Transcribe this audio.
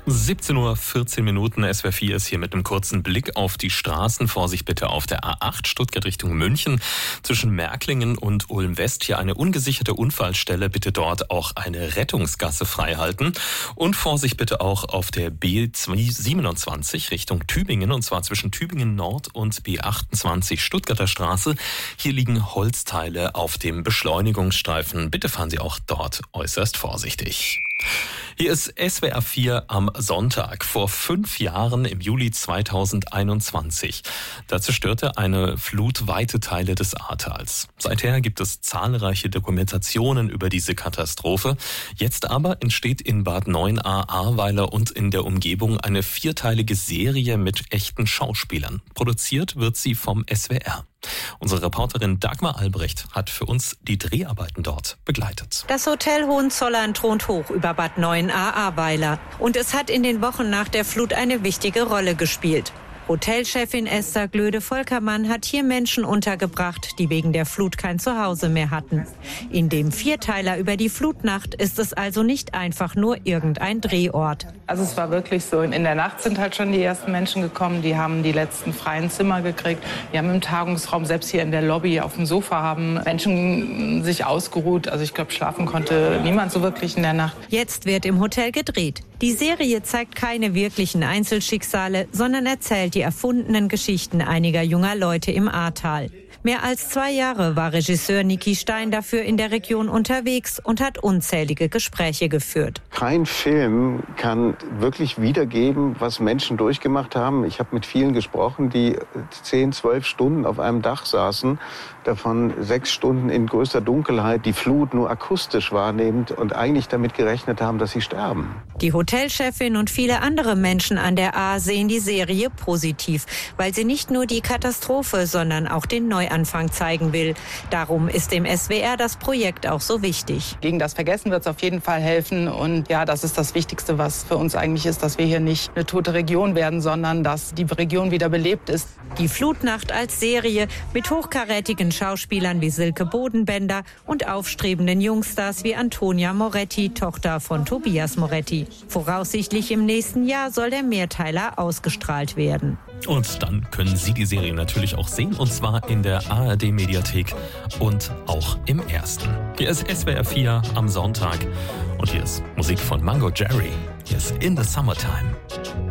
17:14 Uhr, SWR 4 ist hier mit einem kurzen Blick auf die Straßen. Vorsicht bitte auf der A8 Stuttgart Richtung München. Zwischen Märklingen und Ulm-West hier eine ungesicherte Unfallstelle. Bitte dort auch eine Rettungsgasse freihalten. Und Vorsicht bitte auch auf der B27 Richtung Tübingen. Und zwar zwischen Tübingen Nord und B28 Stuttgarter Straße. Hier liegen Holzteile auf dem Beschleunigungsstreifen. Bitte fahren Sie auch dort äußerst vorsichtig. Hier ist SWR 4 am Sonntag. Vor 5 Jahren, im Juli 2021, da zerstörte eine Flut weite Teile des Ahrtals. Seither gibt es zahlreiche Dokumentationen über diese Katastrophe. Jetzt aber entsteht in Bad Neuenahr-Ahrweiler und in der Umgebung eine 4-teilige Serie mit echten Schauspielern. Produziert wird sie vom SWR. Unsere Reporterin Dagmar Albrecht hat für uns die Dreharbeiten dort begleitet. Das Hotel Hohenzollern thront hoch über Bad Neuenahr-Ahrweiler. Und es hat in den Wochen nach der Flut eine wichtige Rolle gespielt. Hotelchefin Esther Glöde-Volkermann hat hier Menschen untergebracht, die wegen der Flut kein Zuhause mehr hatten. In dem 4-Teiler über die Flutnacht ist es also nicht einfach nur irgendein Drehort. Also es war wirklich so, in der Nacht sind halt schon die ersten Menschen gekommen, die haben die letzten freien Zimmer gekriegt. Wir haben im Tagungsraum, selbst hier in der Lobby auf dem Sofa, haben Menschen sich ausgeruht. Also ich glaube, schlafen konnte niemand so wirklich in der Nacht. Jetzt wird im Hotel gedreht. Die Serie zeigt keine wirklichen Einzelschicksale, sondern erzählt die erfundenen Geschichten einiger junger Leute im Ahrtal. Mehr als 2 Jahre war Regisseur Niki Stein dafür in der Region unterwegs und hat unzählige Gespräche geführt. Kein Film kann wirklich wiedergeben, was Menschen durchgemacht haben. Ich habe mit vielen gesprochen, die 10, 12 Stunden auf einem Dach saßen, davon 6 Stunden in größter Dunkelheit, die Flut nur akustisch wahrnehmend und eigentlich damit gerechnet haben, dass sie sterben. Die Hotelchefin und viele andere Menschen an der Ahr sehen die Serie positiv, weil sie nicht nur die Katastrophe, sondern auch den Neuanfang zeigen will. Darum ist dem SWR das Projekt auch so wichtig. Gegen das Vergessen wird es auf jeden Fall helfen. Und ja, das ist das Wichtigste, was für uns eigentlich ist, dass wir hier nicht eine tote Region werden, sondern dass die Region wieder belebt ist. Die Flutnacht als Serie mit hochkarätigen Schauspielern wie Silke Bodenbender und aufstrebenden Jungstars wie Antonia Moretti, Tochter von Tobias Moretti. Voraussichtlich im nächsten Jahr soll der Mehrteiler ausgestrahlt werden. Und dann können Sie die Serie natürlich auch sehen, und zwar in der ARD-Mediathek und auch im Ersten. Hier ist SWR 4 am Sonntag und hier ist Musik von Mango Jerry. Hier ist In the Summertime.